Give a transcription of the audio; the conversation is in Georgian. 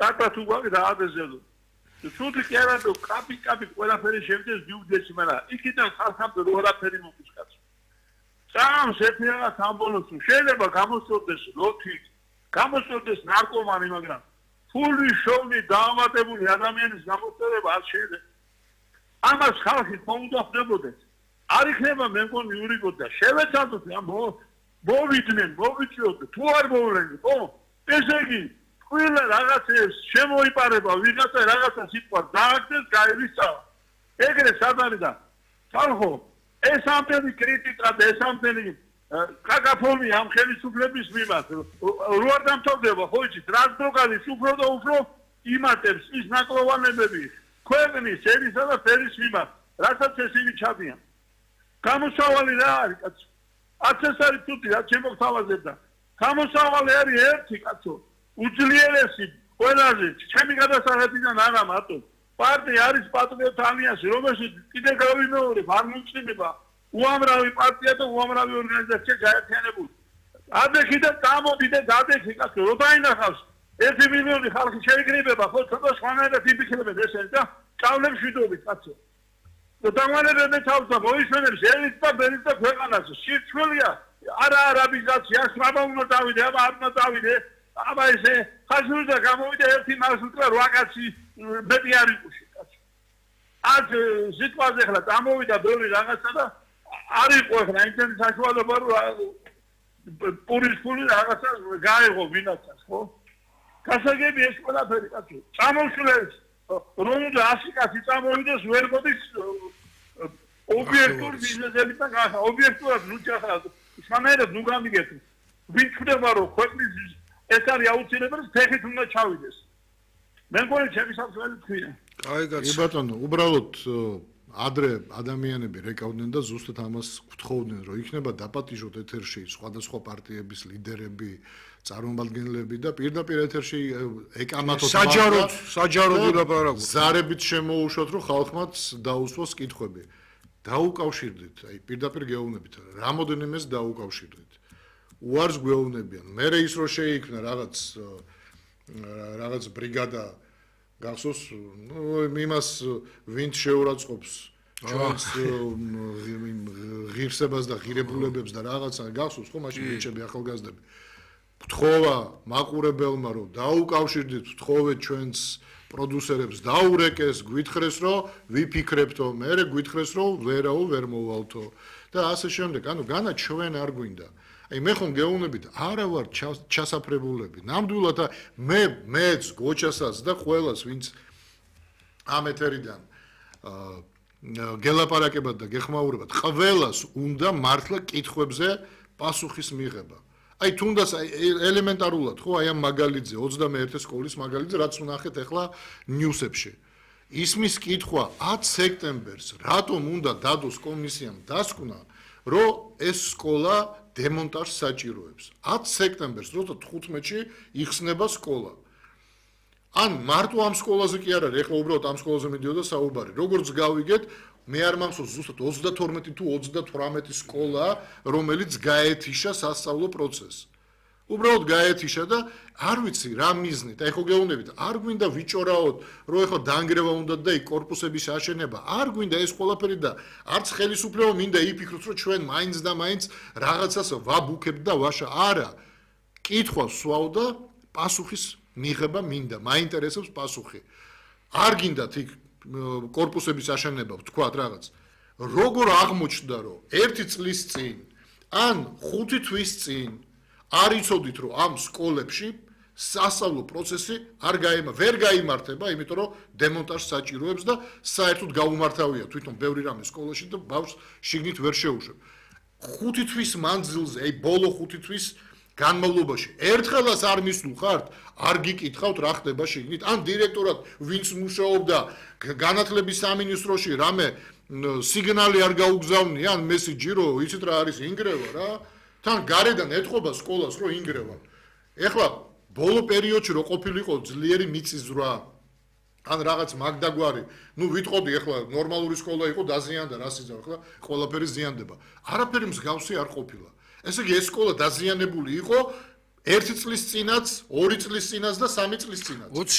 კატა თუ გვაქვს დაადეზელო. Სუდი კი არა თუ კაპი ყველაფერი შევიდეს ჯუჯეში, მაგრამ იქიდან ხალხამდე როარაფერი მოგვიც კაცო. Სამ შეფერა სამბოლოს შეიძლება გამოსწორდეს ლოთი, გამოსწორდეს ნარკომანი, მაგრამ ფული შოვნი დაავადებული ადამიანის გამოსწორება არ შეიძლება. ამას ხალხი მოუძახდებოდეს. არ იქნება მე მგონი იურიკო და შევეცადოთ ამ მოვიჩიოთ თუ არ მოვლენით, ხო? ესე იგი ყველა რაღაცებს შემოიპარება, ვიღაცა რაღაცა სიტყვა დააგდეს, გაივისწავა. ეგრე სადარი და ხალხო, ეს ამდენი კრიტიკა და ეს ამდენი კაკაფონი ამ ხელისუფლების მიმართ რო არ დამთავრდება, ხო იცით, რაც დრო გადის უფრო და უფრო იმატებს ის ნაკლოვანებები ქვეყნის ერისა და ფერის მიმართ, რასაც ესენი ჩადიან. გამოსავალი რა არის, კაცო? არც ეს არის თუთი, რაც შემოგთავაზებდა. გამოსავალი არის ერთი, კაცო. უძლიერესი ყველაზე ჩემი გადასაღებიდან არა მარტო პარტია არის პატრიოტთა ალიანსი, რომელშიც კიდე გავიმეორებ, არ მომწინება უამრავი პარტია და უამრავი ორგანიზაცია გაერთიანებული. ადექი და წამოდი და გადექი, კაცო, რო დაინახავს 1 მილიონი ხალხი შეიკრიბება, ხო, ცოტა სხვანაირად იფიქრებენ ესენი და წავლებს შვიდობით, კაცო. დამანებენ თავს და მოისმენებს ელიტ და ბელიტ და ქვეყანას. სირჩველია, არა არაბიზაცია, სრაბა უნდა დავიდე, აბა არ უნდა დავიდე. აბა ესე ხაზურდა გამოვიდა ერთი მარშრუტი 8 კაცი მეტი არ იყოს კაცო. აქ სიტყვაზე ხლა გამოვიდა ბევრი რაღაცა და არ იყო ხლა ინტერნეტ საშუალება რომ პურის ფული რაღაცა გაეღო ვინაცას, ხო? გასაგები ეს ყველაფერი კაცო. წამოსვლებს რომ უნდა 100 კაცი წამოვიდეს ვერ მოდის ობიექტურ ბიზნესებიდან გახა ობიექტურად ნუ ჩახლა სანაირად ნუ გამიგეთ. ვინ ხვდება რომ ქვეყნის ეს არის აუცილებელი ფეხით უნდა ჩავიდეს. მე მგონი ჩემი საფრთხელი თქვია. აი კაცო, ბატონო, უბრალოდ ადრე ადამიანები რეკავდნენ და ზუსტად ამას გთხოვდნენ, რომ იქნება დაპატიჟოთ ეთერში სხვადასხვა პარტიების ლიდერები, წარმომადგენლები და პირდაპირ ეთერში ეკამათოთ საჯაროდ ვილაპარაკოთ. ზარებით შემოუშვათ, რომ ხალხმაც დაუსვოს კითხვები. დაუკავშირდით, აი პირდაპირ გეუბნებით, რამოდენიმეს დაუკავშირდით. უარს გვეუბნებიან. მერე ის რომ შეიქმნა რაღაც ბრიგადა გახსოვს, იმას ვინც შეურაცხყოფს ჩვენს ღირსებას და ღირებულებებს და რაღაცა გახსოვს ხო მაშინ ბიჭები ახალგაზრდები. ვთხოვა მაყურებელმა რომ დაუკავშირდით, ვთხოვეთ ჩვენს პროდიუსერებს დაურეკეს, გვითხრეს რომ ვიფიქრებთო, მერე გვითხრეს რომ ვერაულ ვერ მოვალთო და ასე შემდეგ. ანუ განა ჩვენ არ გვინდა. აი მე ხომ გეუბნებით, არა ვარ ჩასაფრებულები. ნამდვილად მეც გოჩასაც და ყველას ვინც ამ ეთერიდან გელაპარაკებად და გეხმაურებად, ყველას უნდა მართლა კითხვებზე პასუხის მიღება. აი თუნდაც ელემენტარულად ხო აი ამ მაგალითზე 21 სკოლის მაგალითზე რაც ვნახეთ ახლა ნიუსებში. ისმის კითხვა 10 სექტემბერს რატომ უნდა დადოს კომისიამ დასკვნა, რომ ეს სკოლა დემონტაჟს საჭიროებს. 10 სექტემბერს, როცა 15-ში იხსნება სკოლა. ან მარტო ამ სკოლაზე კი არ არის, ეხლა უბრალოდ ამ სკოლაზე მიდიოდა საუბარი. როგორც გავიგეთ, მე არ მახსოვს ზუსტად 32 თუ 38 სკოლა, რომელიც გაეთიშა სასწავლო პროცესს. უბრალოდ გაეთიშა და არ ვიცი რა მიზნით. აი ხო გეუბნებით, არ გვინდა ვიჭორაოთ, რომ ეხლა დაანგრევა უნდა და იქ კორპუსების აშენება. არ გვინდა ეს ყველაფერი და არც ხელისუფლება მინდა იფიქროს, რომ ჩვენ მაინც და მაინც რაღაცას ვაბუქებთ და ვაშა. არა. კითხვა სვავ და პასუხის მიღება მინდა. მაინტერესებს პასუხი. არ გინდათ იქ კორპუსების აშენება, ვთქვათ რაღაც. როგორ აღმოჩნდა, რომ 1 წლის წინ ან 5 თვის წინ არ იცოდით, რომ ამ სკოლებში სასწავლო პროცესი ვერ გაიმართება, იმიტომ რომ დემონტაჟს საჭიროებს და საერთოდ გაუმართავია თვითონ ბევრი რამე სკოლაში და ბავშვს შიგნით ვერ შეუშვებ. 5 თვის მანძილზე, აი ბოლო 5 თვის განმავლობაში ერთხელაც არ მისულ ხართ, არ გიკითხავთ რა ხდება შიგნით, ან დირექტორად ვინც მუშაობდა განათლების სამინისტროში რამე სიგნალი არ გაუგზავნია, ან მესიჯი რომ იცით რა არის ინგრევა რა. თან გარედან ეთყობა სკოლას რომ ინგრევა. ეხლა ბოლო პერიოდში რო ყოფილიყო ძლიერი მიწისძვრა, ან რაღაც მაგდაგვარი, ნუ ვიტყოდი ეხლა ნორმალური სკოლა იყო დაზიანდა რა სიზა, ეხლა ყველაფერი ზიანდება. არაფერი მსგავსი არ ყოფილა. ესე იგი ეს სკოლა დაზიანებული იყო 1 წლის წინაც, 2 წლის წინაც და 3 წლის წინაც.